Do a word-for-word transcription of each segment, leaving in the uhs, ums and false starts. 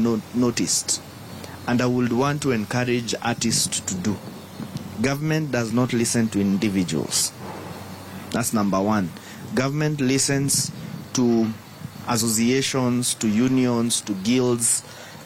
not noticed, and I would want to encourage artists to do. Government does not listen to individuals. That's number one. Government listens to associations, to unions, to guilds,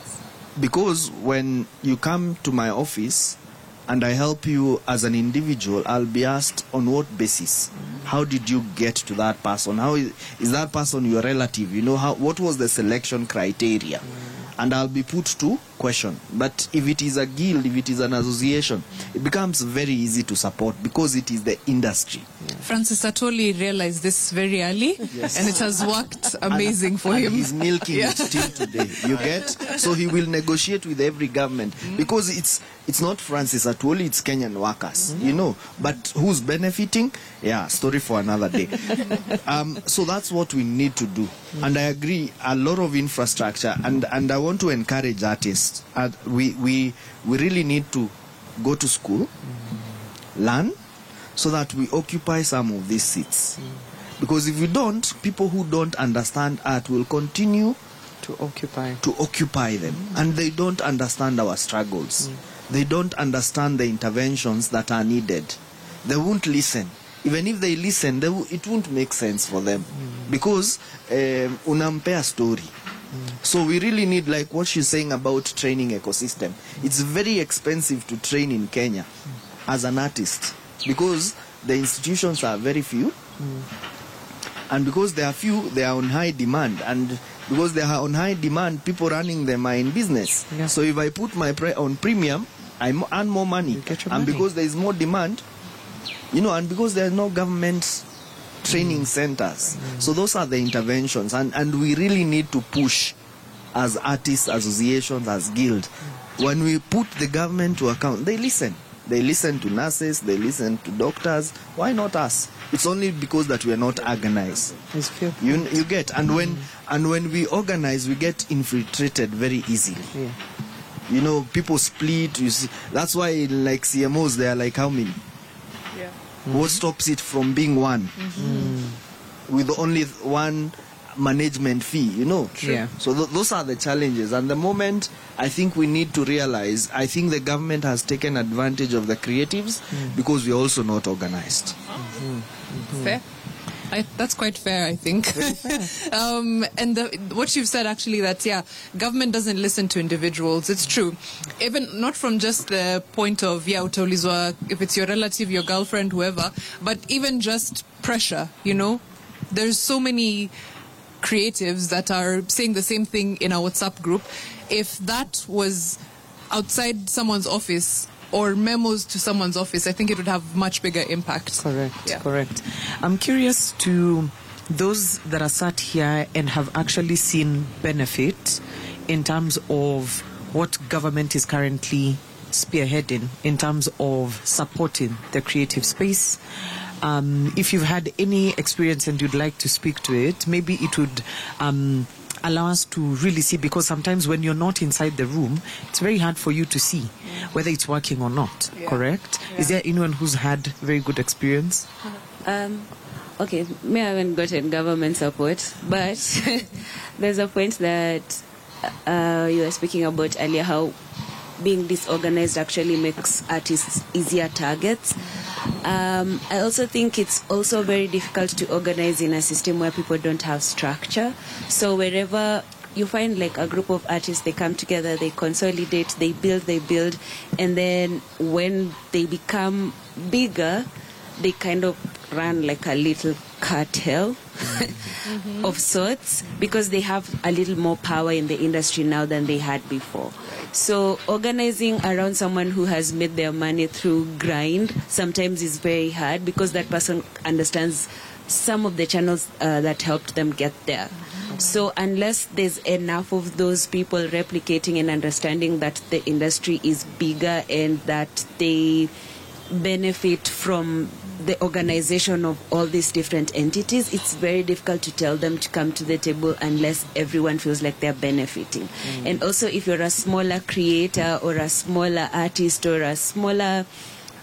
because when you come to my office and I help you as an individual, I'll be asked on what basis? How did you get to that person? How is, is that person your relative? You know, how, what was the selection criteria? And I'll be put to question. But if it is a guild, if it is an association, it becomes very easy to support because it is the industry. Yeah. Francis Atwoli realized this very early, yes. and it has worked amazing and, for and him. He's milking yeah. it till today. You get? So he will negotiate with every government mm. because it's it's not Francis Atwoli, it's Kenyan workers, mm. you know. But who's benefiting? Yeah, story for another day. um, so that's what we need to do. Mm. And I agree, a lot of infrastructure, and, and I want to encourage artists. Uh, we, we, we really need to go to school, mm. learn, so that we occupy some of these seats. Mm. Because if we don't, people who don't understand art will continue to occupy to occupy them. Mm. And they don't understand our struggles. Mm. They don't understand the interventions that are needed. They won't listen. Even if they listen, they w it won't make sense for them. Mm. Because um, unampea story. Mm. So we really need, like what she's saying about training ecosystem. Mm. It's very expensive to train in Kenya mm. as an artist, because the institutions are very few. Mm. And because they are few, they are on high demand. And because they are on high demand, people running them are in business. Yeah. So if I put my pre on premium, I earn more money. And money. Because there is more demand, you know, and because there are no government training mm. centers. Mm. So those are the interventions. And, and we really need to push as artists, associations, as guild. Mm. When we put the government to account, they listen. They listen to nurses, they listen to doctors. Why not us? It's only because that we are not organized. You, you get, and when mm. and when we organize, we get infiltrated very easily. Yeah. You know, people split. You see, that's why like C M Os, they are like how many? Yeah. Mm. What stops it from being one? Mm-hmm. With only one management fee, you know. True. Yeah. So th those are the challenges, and the moment I think we need to realize, I think the government has taken advantage of the creatives mm. because we're also not organized. Mm-hmm. Mm-hmm. Fair. I, that's quite fair, I think. Fair. um, and the, what you've said, actually, that, yeah, government doesn't listen to individuals. It's true. Even not from just the point of, yeah, utaulizwa, if it's your relative, your girlfriend, whoever, but even just pressure, you know? There's so many creatives that are saying the same thing in our WhatsApp group. If that was outside someone's office or memos to someone's office, I think it would have much bigger impact. Correct, yeah. correct. I'm curious to those that are sat here and have actually seen benefit in terms of what government is currently spearheading in terms of supporting the creative space. Um, if you've had any experience and you'd like to speak to it, maybe it would um, allow us to really see, because sometimes when you're not inside the room, it's very hard for you to see yeah. whether it's working or not, yeah. correct? Yeah. Is there anyone who's had very good experience? Um, okay, me I haven't gotten government support, but there's a point that uh, you were speaking about earlier, how being disorganized actually makes artists easier targets. Um, I also think it's also very difficult to organize in a system where people don't have structure. So wherever you find like a group of artists, they come together, they consolidate, they build, they build, and then when they become bigger, they kind of run like a little cartel mm-hmm. of sorts, because they have a little more power in the industry now than they had before. So organizing around someone who has made their money through grind sometimes is very hard, because that person understands some of the channels uh, that helped them get there. Mm-hmm. So unless there's enough of those people replicating and understanding that the industry is bigger and that they benefit from the organization of all these different entities, it's very difficult to tell them to come to the table unless everyone feels like they're benefiting. Mm. And also, if you're a smaller creator or a smaller artist or a smaller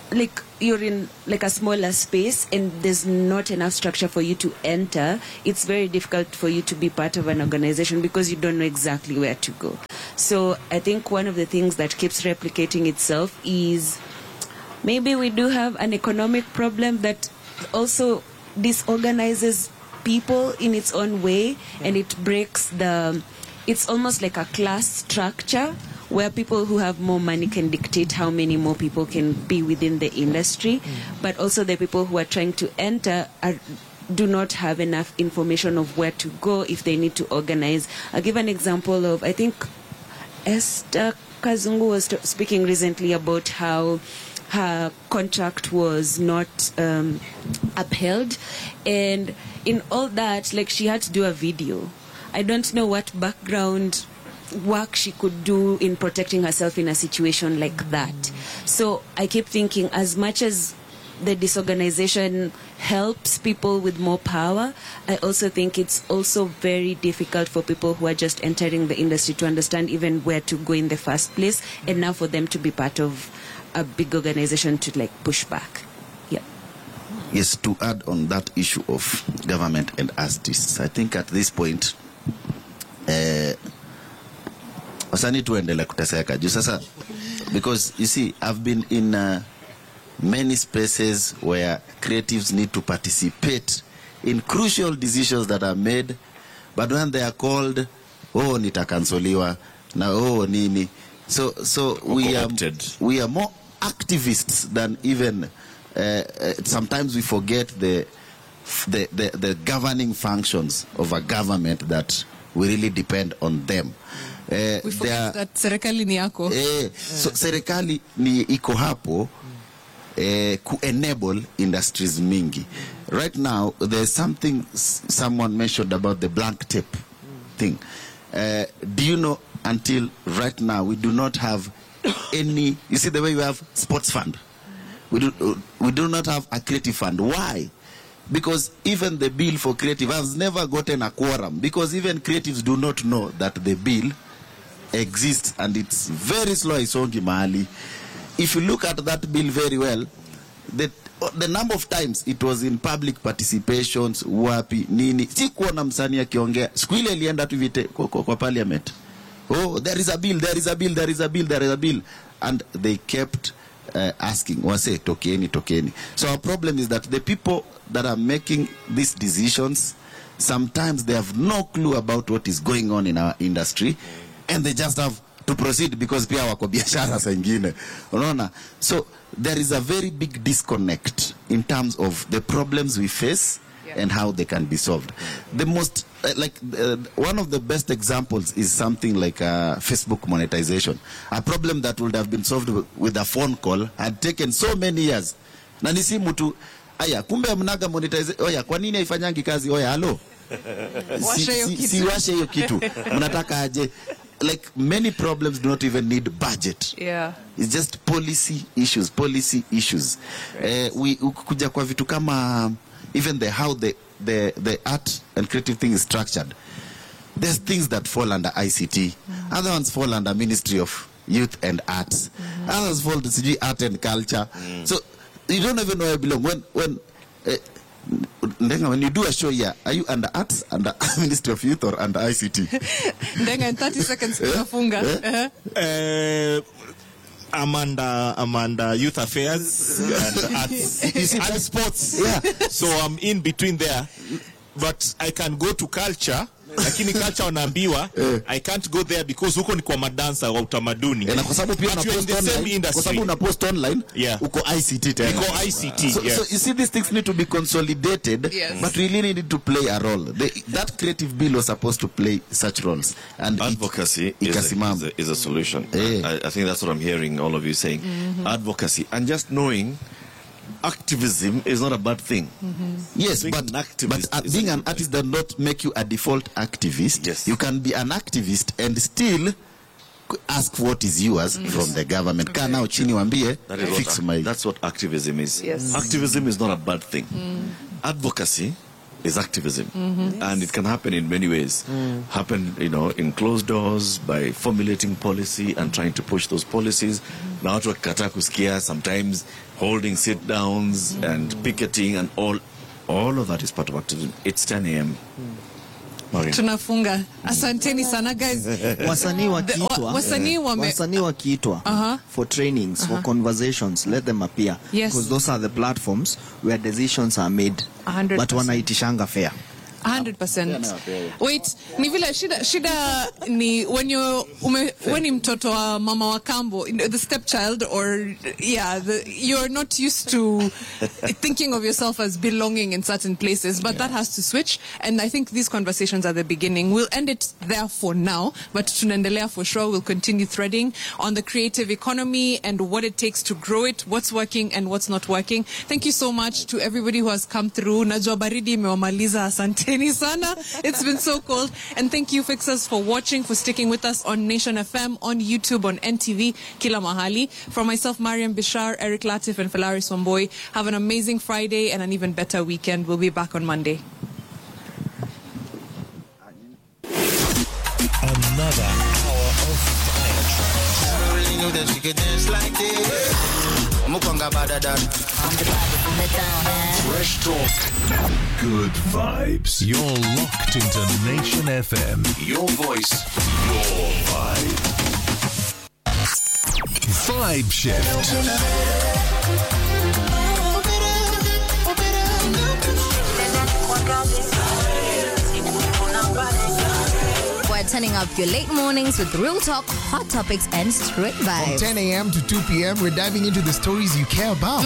like you're in like a smaller space and there's not enough structure for you to enter, it's very difficult for you to be part of an organization because you don't know exactly where to go. So I think one of the things that keeps replicating itself is maybe we do have an economic problem that also disorganizes people in its own way, and it breaks the, it's almost like a class structure where people who have more money can dictate how many more people can be within the industry, mm. but also the people who are trying to enter are, do not have enough information of where to go if they need to organize. I'll give an example of, I think Esther Kazungu was t- speaking recently about how her contract was not um, upheld, and in all that, like, she had to do a video. I don't know what background work she could do in protecting herself in a situation like that. So I keep thinking, as much as the disorganization helps people with more power, I also think it's also very difficult for people who are just entering the industry to understand even where to go in the first place, and now for them to be part of a big organization to like push back. Yeah. Yes, to add on that issue of government and artists, I think at this point uh, wasani tuendele kuteseka juu sasa, because you see, I've been in uh, many spaces where creatives need to participate in crucial decisions that are made, but when they are called, oh nitakansoliwa na oh nini, so so we are we are more activists than even uh, uh, sometimes we forget the, the the the governing functions of a government, that we really depend on them. Uh, we forget that serikali ni yako. Eh, so serikali ni iko hapo eh, ku enable industries mingi. Right now there's something someone mentioned about the blank tape thing. Uh, do you know, until right now we do not have any, you see the way we have sports fund, we do, uh, we do not have a creative fund. Why? Because even the bill for creative has never gotten a quorum, because even creatives do not know that the bill exists, and it's very slow isongi mahali. If you look at that bill very well, the the number of times it was in public participations, wapi nini, sikuona msanii akiongea. Siku ile ilienda tu vite kwa, kwa, kwa parliament, oh there is a bill, there is a bill, there is a bill, there is a bill, and they kept uh, asking, wase tokeni tokeni. So our problem is that the people that are making these decisions, sometimes they have no clue about what is going on in our industry, and they just have to proceed because pia wako biashara saa ingine, unaona. So there is a very big disconnect in terms of the problems we face, yeah, and how they can be solved. The most uh, like uh, one of the best examples is something like uh, Facebook monetization, a problem that would have been solved with a phone call, had taken so many years. Na ni simu tu, aya kumbe mnaga monetization, oya kwa nini haifanyangi kazi, oya halo si, si, si washe hiyo kitu mnataka aje. Like, many problems do not even need budget. Yeah. It's just policy issues, policy issues. Right. Uh, we kuja kwa vitu kama even the how the, the the art and creative thing is structured. There's things that fall under I C T. Mm-hmm. Other ones fall under Ministry of Youth and Arts. Mm-hmm. Others fall under art and culture. Mm. So you don't even know where you belong. When when uh, when you do a show here, are you under arts, under Ministry of Youth, or under I C T? Ndenga, in thirty seconds, kunafunga. Uh, I'm under, I'm under Youth Affairs and Arts and Sports. Yeah. So I'm in between there. But I can go to culture. Lakini culture wanaambiwa I can't go there because huko ni kwa madansa wa utamaduni. Na kwa sababu pia una post online, kwa sababu una post online, yeah, uko I C T tena. Uko I C T. So, yes. So you see, these things need to be consolidated, yes, but we really need to play a role. The, that creative bill was supposed to play such roles, and advocacy it, is, a, is, a, is a solution. Yeah. I, I think that's what I'm hearing all of you saying. Mm-hmm. Advocacy, and just knowing activism is not a bad thing. Mm-hmm. Yes, being but, an but uh, being an artist does not make you a default activist. Yes. You can be an activist and still ask for what is yours, mm-hmm, from the government. Okay. Now chini wambie, fix what, my... That's what activism is. Yes. Activism is not a bad thing. Mm. Advocacy is activism. Mm-hmm. And it can happen in many ways. Mm. Happen, you know, in closed doors, by formulating policy and trying to push those policies. Mm. Now to wakikataa kusikia, sometimes holding sit-downs mm. and picketing and all. All of that is part of activism. It's ten a.m. Mm. Tunafunga. Asanteni sana guys. Wasanii wakiitwa, wasanii wame wasanii wakiitwa uh-huh. for trainings, uh-huh. for conversations, let them appear. Yes. Because those are the platforms where decisions are made. one hundred percent. But wanaitishanga fair. one hundred percent. Wait, ni vile shida shida ni when you ume, when ni mtoto wa mama wa kambo, the stepchild, or yeah, the, you're not used to thinking of yourself as belonging in certain places, but yeah. that has to switch. And I think these conversations are the beginning. We'll end it there for now, but tunaendelea for sure. We'll continue threading on the creative economy and what it takes to grow it, what's working and what's not working. Thank you so much to everybody who has come through. Najwa baridi imewamaliza, asante. It's been so cold. And thank you, Fixers, for watching, for sticking with us on Nation F M, on YouTube, on N T V, Kila Mahali. From myself, Mariam Bishar, Eric Latif, and Falari Swamboy, have an amazing Friday and an even better weekend. We'll be back on Monday. Another hour of fire tracks. Never really knew that she could dance like this. Mukonga badadan. I'm the body from the town, man. Fresh talk. Good vibes. You're locked into Nation F M. Your voice, your vibe. Vibe Shift. We're turning up your late mornings with real talk, hot topics, and straight vibes. From ten a.m. to two p.m., we're diving into the stories you care about.